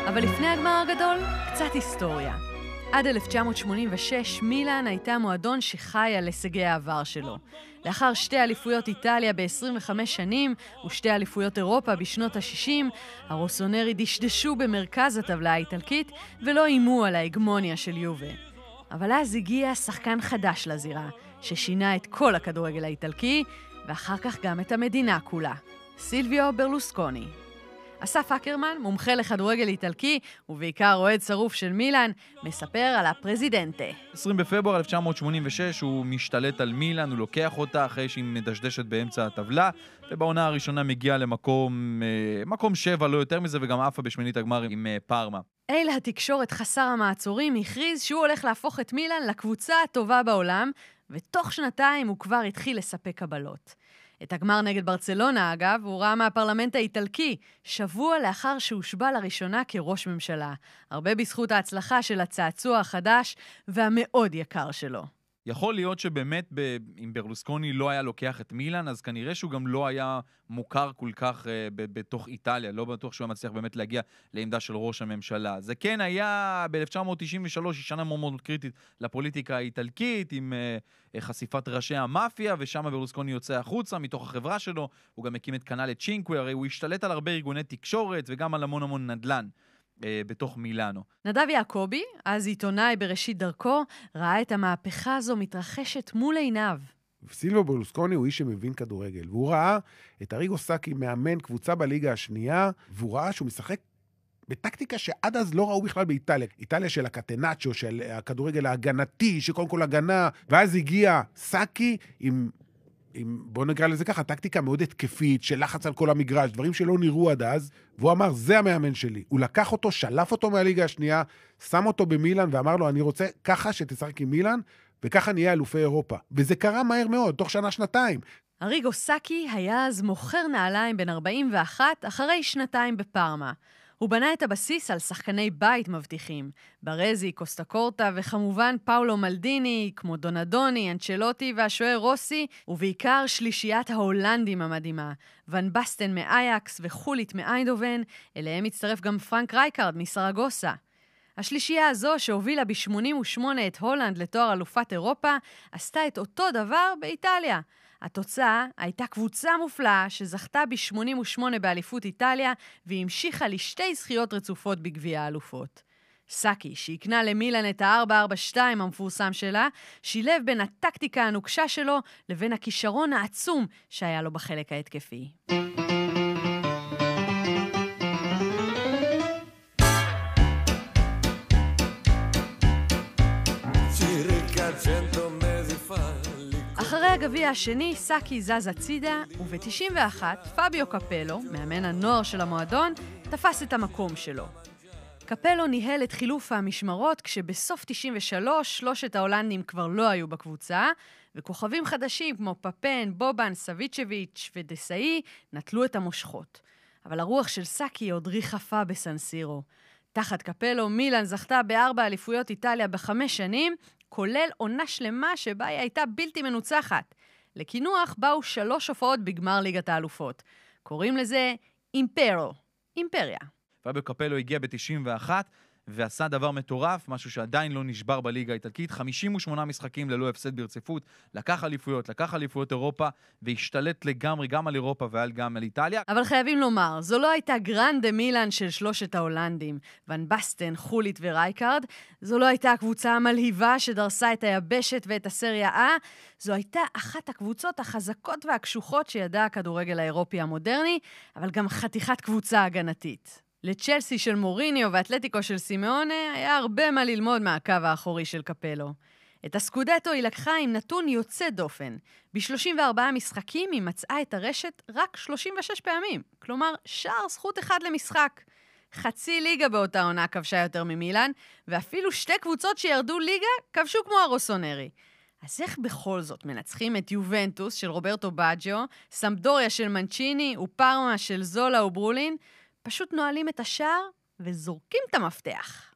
אבל לפני הגמר הגדול, קצת היסטוריה. עד 1986 מילאן הייתה מועדון שחי על הישגי העבר שלו. לאחר 2 אליפויות איטליה ב-25 שנים ו2 אליפויות אירופה בשנות ה-60, הרוסונרי דשדשו במרכז הטבלה האיטלקית ולא אימו על ההגמוניה של יובה. אבל אז הגיע שחקן חדש לזירה, ששינה את כל הכדורגל האיטלקי, ואחר כך גם את המדינה כולה. סילביו ברלוסקוני. אסף אקרמן, מומחה לכדורגל איטלקי, ובעיקר אוהד שרוף של מילאן, מספר על הפרזידנטה. 20 בפברואר 1986 הוא משתלט על מילאן, הוא לוקח אותה אחרי שהיא מדשדשת באמצע הטבלה, ובעונה הראשונה מגיע למקום 7, לא יותר מזה, וגם עפה בשמינית הגמר עם פארמה. איל התקשורת חסר המעצורים הכריז שהוא הולך להפוך את מילאן לקבוצה הטובה בעולם, ותוך 2 הוא כבר התחיל לספק קבלות. את הגמר נגד ברצלונה, אגב, הוא ראה מהפרלמנט האיטלקי, שבוע לאחר שהושבע לראשונה כראש ממשלה. הרבה בזכות ההצלחה של הצעצוע החדש והמאוד יקר שלו. יכול להיות שבאמת אם ברלוסקוני לא היה לוקח את מילאן, אז כנראה שהוא גם לא היה מוכר כל כך בתוך איטליה. לא בטוח שהוא היה מצליח באמת להגיע לעמדה של ראש הממשלה. זה כן היה ב-1993, שנה מאוד מאוד קריטית לפוליטיקה האיטלקית, עם חשיפת ראשי המאפיה, ושם ברלוסקוני יוצא החוצה מתוך החברה שלו. הוא גם הקים את קנאלה צ'ינקווי, הרי הוא השתלט על הרבה ארגוני תקשורת וגם על המון נדל"ן בתוך מילאנו. נדב יעקובי, אז עיתונאי בראשית דרכו, ראה את המהפכה הזו מתרחשת מול עיניו. סילביו ברלוסקוני הוא איש שמבין כדורגל, והוא ראה את אריגו סאקי מאמן קבוצה בליגה השנייה, והוא ראה שהוא משחק בטקטיקה שעד אז לא ראו בכלל באיטליה. איטליה של הקטנאצ'ו, של הכדורגל ההגנתי, שקודם כל הגנה, ואז הגיע סאקי עם בוא נקרא לזה ככה, טקטיקה מאוד התקפית, של לחץ על כל המגרש, דברים שלא נראו עד אז, והוא אמר, זה המאמן שלי. הוא לקח אותו, שלף אותו מהליגה השנייה, שם אותו במילאן, ואמר לו, אני רוצה ככה שתשחק עם מילאן, וככה נהיה אלופי אירופה. וזה קרה מהר מאוד, תוך 1-2. אריגו סאקי היה אז מוכר נעליים בן 41, אחרי 2 בפארמה. הוא בנה את הבסיס על שחקני בית מבטיחים, ברזי, קוסטה קורטה וכמובן פאולו מלדיני, כמו דונדוני, אנצ'לוטי והשוער רוסי, ובעיקר שלישיית ההולנדים המדהימה, ון בסטן מאייקס וחולית מאיינדובן, אליהם הצטרף גם פרנק רייקארד מסרגוסה. השלישייה הזו שהובילה ב-88 את הולנד לתואר אלופת אירופה, עשתה את אותו דבר באיטליה. התוצאה הייתה קבוצה מופלאה שזכתה ב-88 באליפות איטליה והמשיכה ל2 זכיות רצופות בגביע האלופות. סאקי, שהקנה למילאן את ה-4-4-2 המפורסם שלה, שילב בין הטקטיקה הנוקשה שלו לבין הכישרון העצום שהיה לו בחלק ההתקפי. אחרי הגביע השני, סאקי זז הצידה, וב-91 פאביו קפלו, מאמן הנוער של המועדון, תפס את המקום שלו. קפלו ניהל את חילוף המשמרות, כשבסוף 93 3 ההולנדים כבר לא היו בקבוצה, וכוכבים חדשים כמו פפן, בובן, סביצ'ביץ' ודסאי נטלו את המושכות. אבל הרוח של סאקי עוד ריחפה בסנסירו. תחת קפלו, מילאן זכתה ב4 אליפויות איטליה ב5 שנים, כולל עונה שלמה שבה היא הייתה בלתי מנוצחת. לכינוח באו 3 הופעות בגמר ליגת האלופות. קוראים לזה אימפרו, אימפריה. פאביו קפלו הגיע ב-91 ועשה דבר מטורף, משהו שעדיין לא נשבר בליגה האיטלקית, 58 משחקים ללא הפסד ברציפות, לקח אליפויות אירופה, והשתלט לגמרי גם על אירופה וגם על איטליה. אבל חייבים לומר, זו לא הייתה גרנדה מילאן של 3 ההולנדים, ון בסטן, חולית ורייקארד, זו לא הייתה הקבוצה המלהיבה שדרסה את היבשת ואת הסריה A, זו הייתה אחת הקבוצות החזקות והקשוחות שידע הכדורגל האירופי המודרני, אבל גם חתיכת קבוצה הגנתית. לצ'לסי של מוריניו ואתלטיקו של סימאונה היה הרבה מה ללמוד מהקו האחורי של קפלו. את הסקודטו היא לקחה עם נתון יוצא דופן. ב-34 משחקים היא מצאה את הרשת רק 36 פעמים, כלומר שער זכות אחד למשחק. חצי ליגה באותה עונה כבשה יותר ממילאן, ואפילו 2 קבוצות שירדו ליגה כבשו כמו הרוסונרי. אז איך בכל זאת מנצחים את יובנטוס של רוברטו באג'יו, סמפדוריה של מנצ'יני ופארמה של זולה וברולין, פשוט נועלים את השער וזורקים את המפתח.